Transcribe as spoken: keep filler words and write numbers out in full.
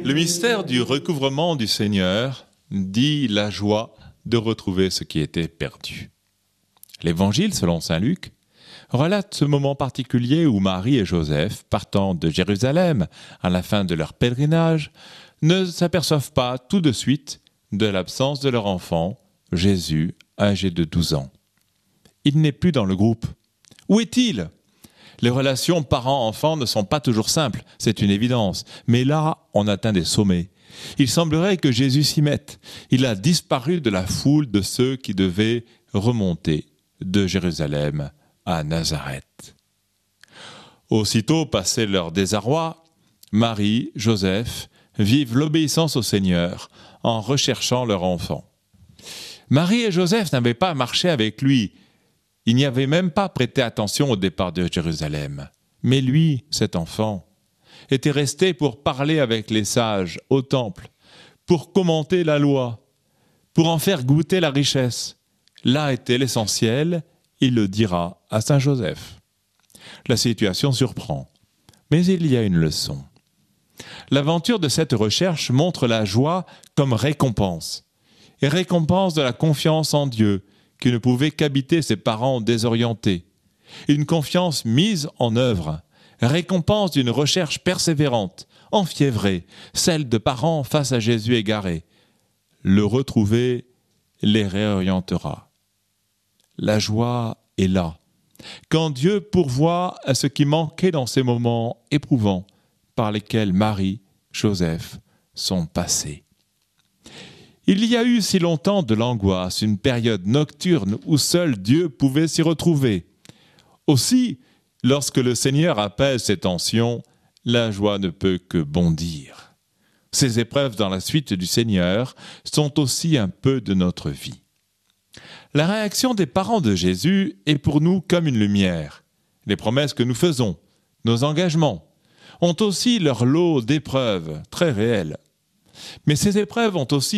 Le mystère du recouvrement du Seigneur dit la joie de retrouver ce qui était perdu. L'Évangile, selon saint Luc, relate ce moment particulier où Marie et Joseph, partant de Jérusalem à la fin de leur pèlerinage, ne s'aperçoivent pas tout de suite de l'absence de leur enfant, Jésus, âgé de douze ans. Il n'est plus dans le groupe. Où est-il ? Les relations parents-enfants ne sont pas toujours simples, c'est une évidence. Mais là, on atteint des sommets. Il semblerait que Jésus s'y mette. Il a disparu de la foule de ceux qui devaient remonter de Jérusalem à Nazareth. Aussitôt passé leur désarroi, Marie, Joseph vivent l'obéissance au Seigneur en recherchant leur enfant. Marie et Joseph n'avaient pas marché avec lui. Il n'y avait même pas prêté attention au départ de Jérusalem. Mais lui, cet enfant, était resté pour parler avec les sages au temple, pour commenter la loi, pour en faire goûter la richesse. Là était l'essentiel, il le dira à saint Joseph. La situation surprend, mais il y a une leçon. L'aventure de cette recherche montre la joie comme récompense, et récompense de la confiance en Dieu, qui ne pouvait qu'habiter ses parents désorientés. Une confiance mise en œuvre, récompense d'une recherche persévérante, enfiévrée, celle de parents face à Jésus égaré. Le retrouver les réorientera. La joie est là, quand Dieu pourvoit à ce qui manquait dans ces moments éprouvants par lesquels Marie, Joseph sont passés. Il y a eu si longtemps de l'angoisse, une période nocturne où seul Dieu pouvait s'y retrouver. Aussi, lorsque le Seigneur apaise ces tensions, la joie ne peut que bondir. Ces épreuves dans la suite du Seigneur sont aussi un peu de notre vie. La réaction des parents de Jésus est pour nous comme une lumière. Les promesses que nous faisons, nos engagements, ont aussi leur lot d'épreuves très réelles. Mais ces épreuves ont aussi